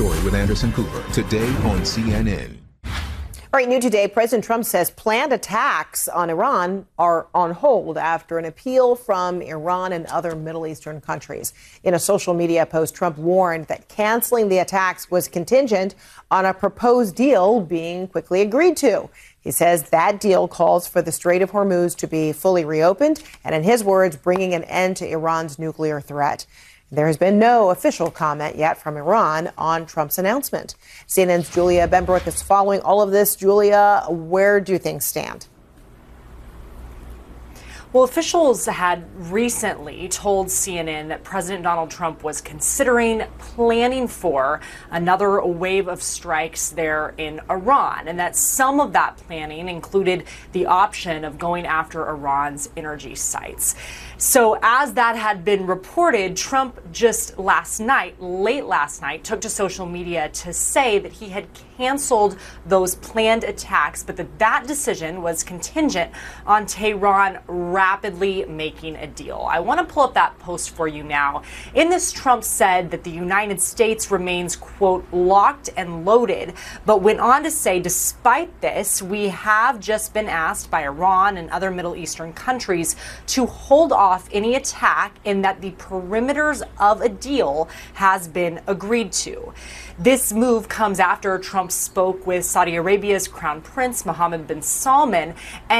story with Anderson Cooper today on CNN. All right, new today, President Trump says planned attacks on Iran are on hold after an appeal from Iran and other Middle Eastern countries. In a social media post, Trump warned that canceling the attacks was contingent on a proposed deal being quickly agreed to. He says that deal calls for the Strait of Hormuz to be fully reopened and, in his words, bringing an end to Iran's nuclear threat. There has been no official comment yet from Iran on Trump's announcement. CNN's Julia Benbrook is following all of this. Julia, where do things stand? Well, officials had recently told CNN that President Donald Trump was planning for another wave of strikes there in Iran, and that some of that planning included the option of going after Iran's energy sites. So as that had been reported, Trump just late last night, took to social media to say that he had canceled those planned attacks, but that decision was contingent on Tehran rapidly making a deal. I want to pull up that post for you now. In this, Trump said that the United States remains, quote, locked and loaded, but went on to say, despite this, we have just been asked by Iran and other Middle Eastern countries to hold off any attack and that the perimeters of a deal has been agreed to. This move comes after Trump spoke with Saudi Arabia's Crown Prince Mohammed bin Salman and